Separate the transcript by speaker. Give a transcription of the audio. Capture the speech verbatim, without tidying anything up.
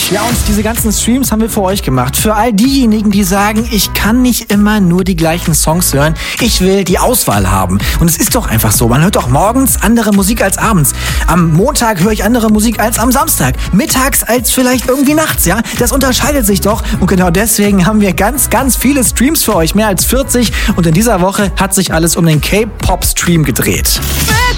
Speaker 1: Ja, und diese ganzen Streams haben wir für euch gemacht. Für all diejenigen, die sagen, ich kann nicht immer nur die gleichen Songs hören. Ich will die Auswahl haben. Und es ist doch einfach so. Man hört doch morgens andere Musik als abends. Am Montag höre ich andere Musik als am Samstag. Mittags als vielleicht irgendwie nachts, ja? Das unterscheidet sich doch. Und genau deswegen haben wir ganz, ganz viele Streams für euch. Mehr als vierzig. Und in dieser Woche hat sich alles um den K-Pop-Stream gedreht.